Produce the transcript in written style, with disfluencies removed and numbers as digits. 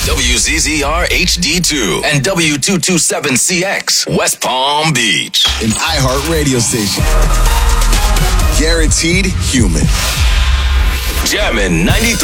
WZZR HD2 and W227CX, West Palm Beach. An iHeart radio station. Guaranteed human. Jammin' 93.7